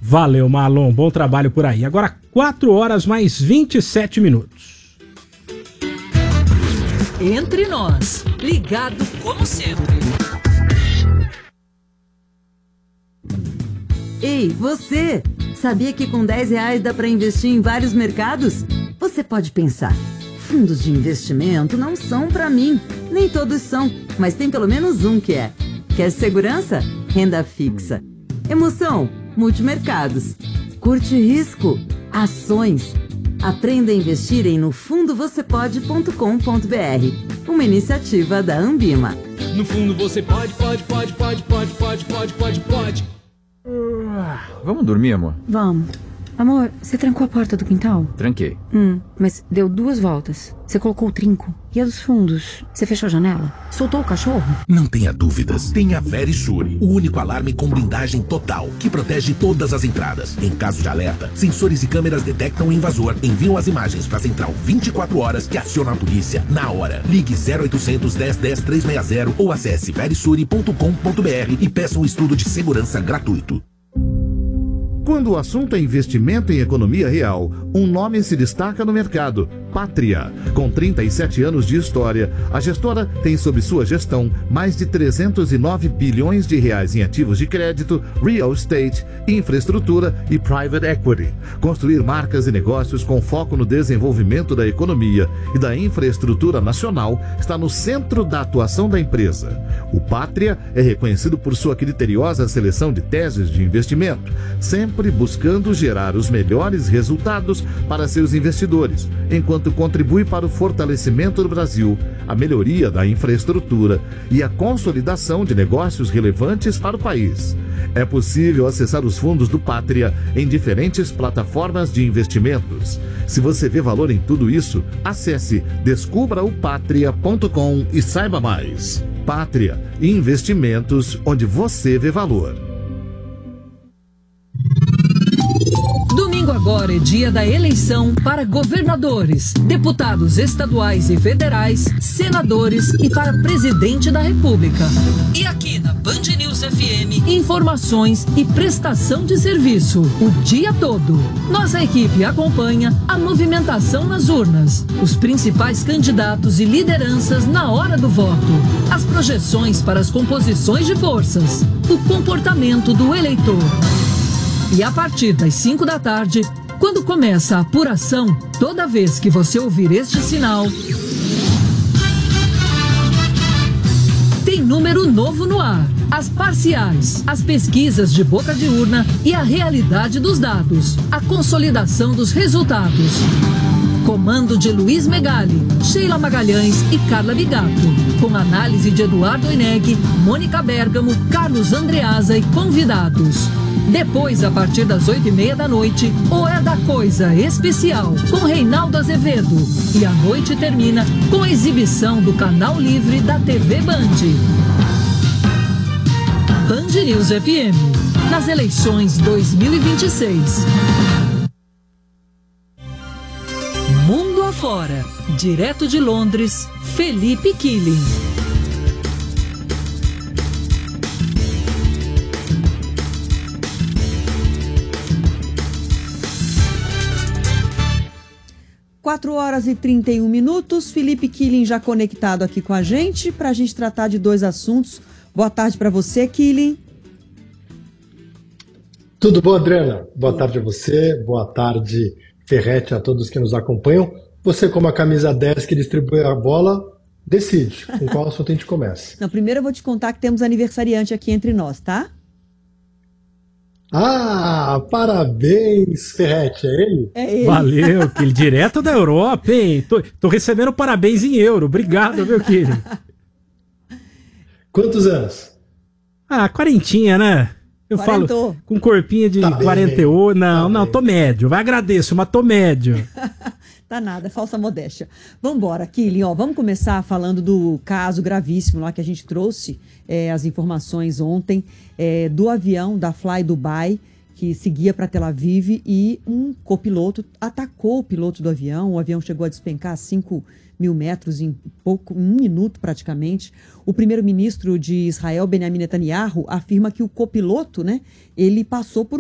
Valeu, Marlon. Bom trabalho por aí. Agora 4 horas mais 27 minutos. Entre nós, ligado como sempre. Ei, você! Sabia que com R$10 dá para investir em vários mercados? Você pode pensar, fundos de investimento não são para mim. Nem todos são, mas tem pelo menos um que é. Quer segurança? Renda fixa. Emoção? Multimercados. Curte risco? Ações. Aprenda a investir em nofundovocepode.com.br. Uma iniciativa da Ambima. No fundo você pode. Vamos dormir, amor? Vamos. Amor, você trancou a porta do quintal? Tranquei. Mas deu 2 voltas. Você colocou o trinco. E a dos fundos? Você fechou a janela? Soltou o cachorro? Não tenha dúvidas. Tem a Verisure, o único alarme com blindagem total, que protege todas as entradas. Em caso de alerta, sensores e câmeras detectam o invasor, enviam as imagens para a central 24 horas que aciona a polícia na hora. Ligue 0800 10 10 360 ou acesse verisure.com.br e peça um estudo de segurança gratuito. Quando o assunto é investimento em economia real, um nome se destaca no mercado: Pátria. Com 37 anos de história, a gestora tem sob sua gestão mais de 309 bilhões de reais em ativos de crédito, real estate, infraestrutura e private equity. Construir marcas e negócios com foco no desenvolvimento da economia e da infraestrutura nacional está no centro da atuação da empresa. O Pátria é reconhecido por sua criteriosa seleção de teses de investimento, sempre buscando gerar os melhores resultados para seus investidores, enquanto contribui para o fortalecimento do Brasil, a melhoria da infraestrutura e a consolidação de negócios relevantes para o país. É possível acessar os fundos do Pátria em diferentes plataformas de investimentos. Se você vê valor em tudo isso, acesse descubraopatria.com e saiba mais. Pátria, investimentos onde você vê valor. Domingo agora é dia da eleição para governadores, deputados estaduais e federais, senadores e para presidente da República. E aqui na Band News FM, informações e prestação de serviço o dia todo. Nossa equipe acompanha a movimentação nas urnas, os principais candidatos e lideranças na hora do voto, as projeções para as composições de forças, o comportamento do eleitor. E a partir das 5 da tarde, quando começa a apuração, toda vez que você ouvir este sinal, tem número novo no ar. As parciais, as pesquisas de boca de urna e a realidade dos dados, a consolidação dos resultados. Comando de Luiz Megali, Sheila Magalhães e Carla Bigato. Com análise de Eduardo Eneg, Mônica Bergamo, Carlos Andreasa e convidados. Depois, a partir das 8h30 da noite, o É da Coisa Especial, com Reinaldo Azevedo. E a noite termina com a exibição do canal livre da TV Band. Band News FM, nas eleições 2026. Mundo afora, direto de Londres, Felipe Killing. Quatro horas e 31 minutos, Felipe Killing já conectado aqui com a gente, para a gente tratar de 2 assuntos. Boa tarde para você, Killing. Tudo bom, Adriana? Boa tarde a você, boa tarde, Ferretti, a todos que nos acompanham. Você, como a camisa 10 que distribui a bola, decide com qual assunto a gente começa. Não, primeiro eu vou te contar que temos aniversariante aqui entre nós, tá? Ah, parabéns, Ferretti, é ele? É ele. Valeu, Killing, direto da Europa, hein? Tô recebendo parabéns em euro, obrigado, meu Killing. Quantos anos? Ah, quarentinha, né? Eu falo com corpinho de 48, não, tô médio, vai agradeço, mas tô médio. Tá nada, falsa modéstia. Vambora, Killing, vamos começar falando do caso gravíssimo lá que a gente trouxe as informações ontem do avião da Fly Dubai que seguia para Tel Aviv e um copiloto atacou o piloto do avião. O avião chegou a despencar a 5.000 metros em um minuto praticamente. O primeiro-ministro de Israel, Benjamin Netanyahu, afirma que o copiloto, ele passou por